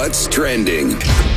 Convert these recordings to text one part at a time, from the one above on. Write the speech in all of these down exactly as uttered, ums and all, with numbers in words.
What's trending?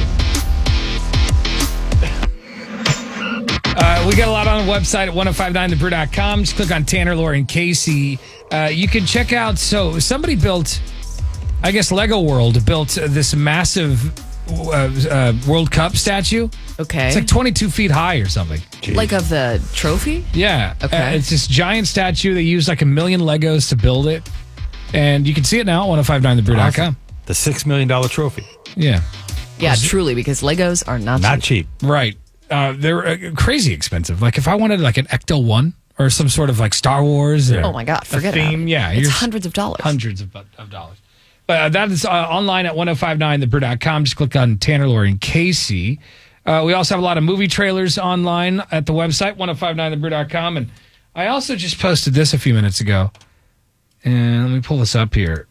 Uh, we got a lot on the website at ten fifty-nine the brew dot com. Just click on Tanner, Lori, and Casey. Uh, you can check out, so somebody built, I guess Lego World built this massive uh, uh, World Cup statue. Okay. It's like twenty-two feet high or something. Jeez. Like of the trophy? Yeah. Okay. Uh, it's this giant statue. They used like a million Legos to build it. And you can see it now at ten fifty-nine the brew dot com. Awesome. The six million dollars trophy. Yeah. Yeah, truly, because Legos are not, Not cheap. cheap. Right. Uh, they're uh, crazy expensive. Like if I wanted like an Ecto one or some sort of like Star Wars. Or Oh my God, forget a theme, it. Yeah. It's you're- hundreds of dollars. Hundreds of, of dollars. But uh, that is uh, online at ten fifty-nine the brew dot com. Just click on Tanner, Lori, and Casey. Uh, we also have a lot of movie trailers online at the website, ten fifty-nine the brew dot com. And I also just posted this a few minutes ago. And let me pull this up here.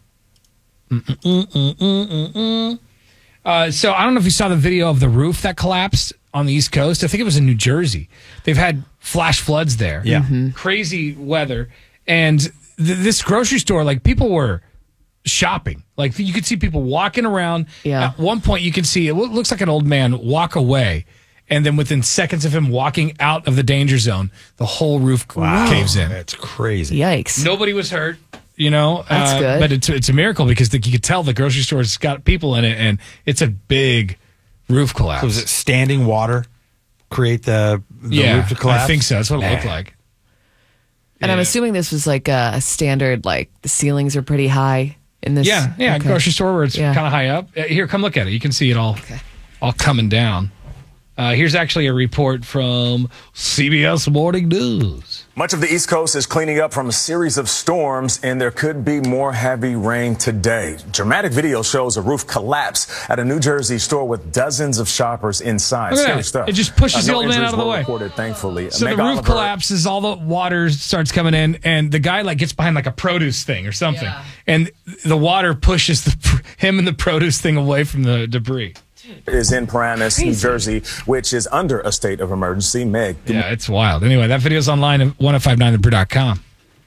Mm-mm-mm-mm-mm-mm. Uh, so I don't know if you saw the video of the roof that collapsed on the East Coast. I think it was in New Jersey. They've had flash floods there. Yeah. Mm-hmm. Crazy weather. And th- this grocery store, like people were shopping. Like you could see people walking around. Yeah. At one point you can see, it looks like an old man walk away. And then within seconds of him walking out of the danger zone, the whole roof Wow. caves in. That's crazy. Yikes. Nobody was hurt. You know, That's uh, good. But it's it's a miracle because the, you could tell the grocery store's got people in it, and it's a big roof collapse. So was it standing water create the, the yeah, roof to collapse? I think so. That's what it looked Nah. like. And I'm Yeah. assuming this was like a, a standard, like the ceilings are pretty high in this. Yeah, yeah, Okay. grocery store where it's Yeah. kind of high up. Uh, Here, come look at it. You can see it all, all coming down. Uh, here's actually a report from C B S Morning News. Much of the East Coast is cleaning up from a series of storms, and there could be more heavy rain today. Dramatic video shows a roof collapse at a New Jersey store with dozens of shoppers inside. Look at Scary that. stuff. It just pushes Uh, the no old man injuries out of the were way. Reported, thankfully. So Meg the roof Oliver- collapses, all the water starts coming in, and the guy like gets behind like a produce thing or something, Yeah. and the water pushes the him and the produce thing away from the debris. is in Paramus, New Crazy. Jersey, which is under a state of emergency. Meg. Yeah, it's wild. Anyway, that video's online at ten fifty-nine the brew dot com.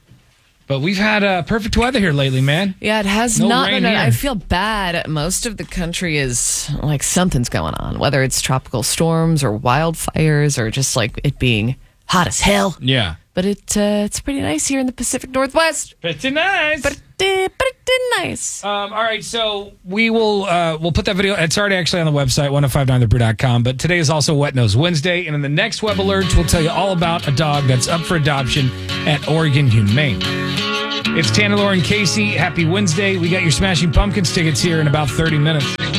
But we've had uh, perfect weather here lately, man. Yeah, it has No not rain been. here. I feel bad. Most of the country is like something's going on, whether it's tropical storms or wildfires or just like it being hot as hell. Yeah. But it uh, it's pretty nice here in the Pacific Northwest. Pretty nice. Pretty, pretty nice. Um, all right, so we will uh, we'll put that video. It's already actually on the website, ten fifty-nine the brew dot com. But today is also Wet Nose Wednesday, and in the next web alerts, we'll tell you all about a dog that's up for adoption at Oregon Humane. It's Tanner, Lauren, Casey. Happy Wednesday. We got your Smashing Pumpkins tickets here in about thirty minutes.